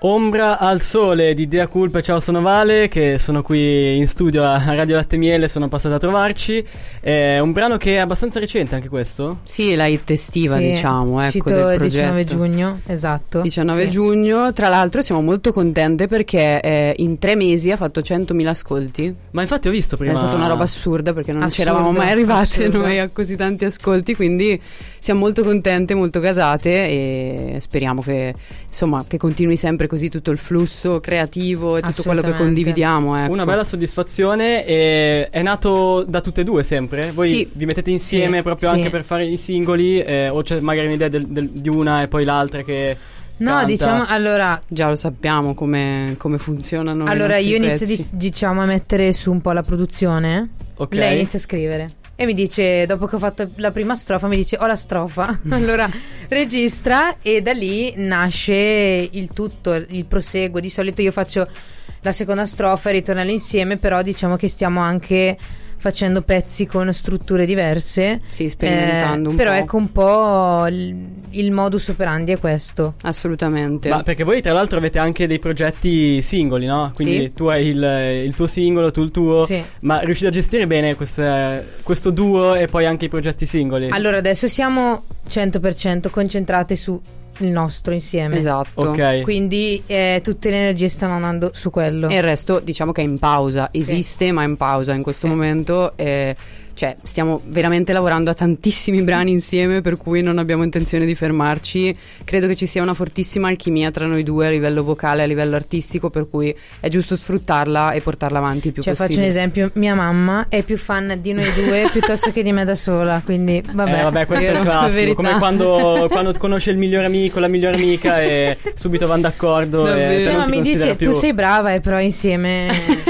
Ombra al sole di Dea Culpa. Ciao, sono Vale, che sono qui in studio a Radio Latte Miele, sono passato a trovarci. È un brano che è abbastanza recente anche questo? Sì, la hit estiva, sì, diciamo, ecco, uscito del progetto. 19 giugno, esatto. 19 sì. giugno, tra l'altro siamo molto contente perché in 3 mesi ha fatto 100.000 ascolti. Ma infatti ho visto prima... È stata una roba assurda perché non c'eravamo mai arrivate noi a così tanti ascolti, quindi siamo molto contente, molto gasate e speriamo che, insomma, che continui sempre così tutto il flusso creativo e tutto quello che condividiamo, ecco. Una bella soddisfazione. E è nato da tutte e due sempre? Voi sì. Vi mettete insieme proprio anche per fare i singoli, o c'è magari un'idea di una e poi l'altra che no, canta? diciamo, allora già lo sappiamo come funzionano. Allora io inizio pezzi. diciamo a mettere su un po' la produzione. Okay. Lei inizia a scrivere e mi dice, dopo che ho fatto la prima strofa, mi dice: ho la strofa. Allora registra e da lì nasce il tutto, il proseguo. Di solito io faccio la seconda strofa e ritornello insieme, però diciamo che stiamo anche facendo pezzi con strutture diverse. Sì, sperimentando un però po'. ecco un po' il modus operandi è questo. Assolutamente. Ma perché voi tra l'altro avete anche dei progetti singoli, no? Quindi sì. Tu hai il tuo singolo, tu il tuo, sì. Ma riuscite a gestire bene questo duo e poi anche i progetti singoli? Allora adesso siamo 100% concentrate su il nostro insieme. Esatto. Ok. Quindi tutte le energie stanno andando su quello. E il resto diciamo che è in pausa. Esiste, sì. ma è in pausa in questo momento. Cioè stiamo veramente lavorando a tantissimi brani insieme, per cui non abbiamo intenzione di fermarci. Credo che ci sia una fortissima alchimia tra noi due a livello vocale, a livello artistico, per cui è giusto sfruttarla e portarla avanti il più possibile. Faccio un esempio: mia mamma è più fan di noi due piuttosto che di me da sola, quindi vabbè, questo è il classico, come quando conosce il migliore amico, la migliore amica e subito vanno d'accordo. Ma mi dice più... tu sei brava, e però insieme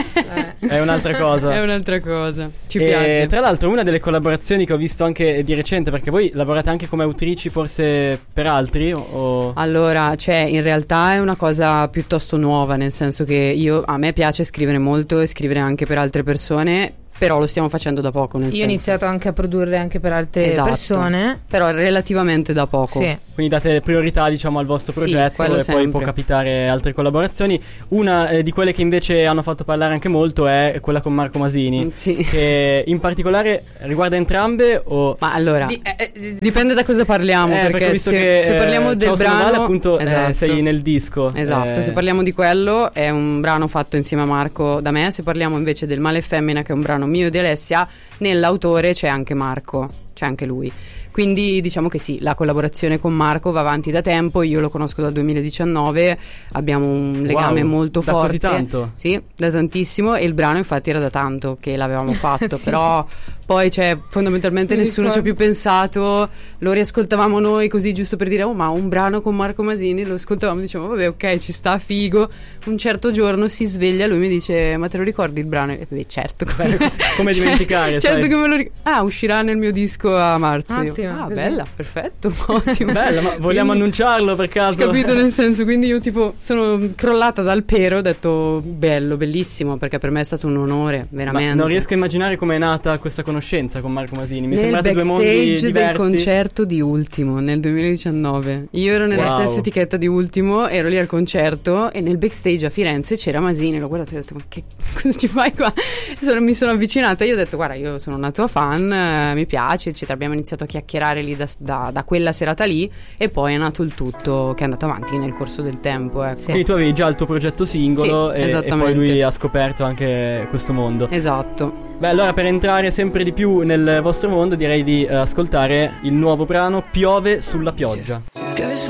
è un'altra cosa. È un'altra cosa. Ci piace. Tra l'altro una delle collaborazioni che ho visto anche di recente, perché voi lavorate anche come autrici forse per altri o... Allora, in realtà è una cosa piuttosto nuova, nel senso che a me piace scrivere molto e scrivere anche per altre persone, però lo stiamo facendo da poco, Io ho iniziato anche a produrre anche per altre persone, però relativamente da poco. Sì. Quindi date priorità, diciamo, al vostro progetto, e sempre. poi può capitare altre collaborazioni. Una di quelle che invece hanno fatto parlare anche molto è quella con Marco Masini, sì. Che in particolare riguarda entrambe o... Ma allora dipende da cosa parliamo, perché se parliamo del brano Vale, appunto, esatto. Sei nel disco. Esatto, se parliamo di quello è un brano fatto insieme a Marco da me. Se parliamo invece del Male e Femmina, che è un brano mio e di Alessia, nell'autore c'è anche Marco, c'è anche lui. Quindi diciamo che sì, la collaborazione con Marco va avanti da tempo, io lo conosco dal 2019, abbiamo un legame molto forte. Da così tanto? Sì, da tantissimo, e il brano infatti era da tanto che l'avevamo fatto, sì. Però poi fondamentalmente nessuno ci ha più pensato, lo riascoltavamo noi così giusto per dire ma un brano con Marco Masini, lo ascoltavamo e dicevamo vabbè, ok, ci sta, figo. Un certo giorno si sveglia, lui mi dice ma te lo ricordi il brano? E beh, certo, come dimenticare, certo che me lo ricordo. Uscirà nel mio disco a marzo. Ottimo, così. Bella, perfetto, ottimo. Bella, ma vogliamo annunciarlo per caso? Capito, nel senso, quindi io sono crollata dal pero, ho detto bello, bellissimo, perché per me è stato un onore, veramente. Ma non riesco a immaginare come è nata questa conoscenza con Marco Masini. Mi sembrate due mondi diversi. Nel backstage del concerto di Ultimo nel 2019 io ero nella stessa etichetta di Ultimo, ero lì al concerto e nel backstage a Firenze c'era Masini, l'ho guardato e ho detto ma che cosa ci fai qua? Mi sono avvicinata e io ho detto guarda, io sono una tua fan, mi piace, eccetera. Abbiamo iniziato a chiacchierare lì da quella serata lì e poi è nato il tutto, che è andato avanti nel corso del tempo, ecco. Quindi tu avevi già il tuo progetto singolo, sì, e poi lui ha scoperto anche questo mondo. Esatto. Beh, allora per entrare sempre di più nel vostro mondo direi di ascoltare il nuovo brano Piove sulla pioggia. Piove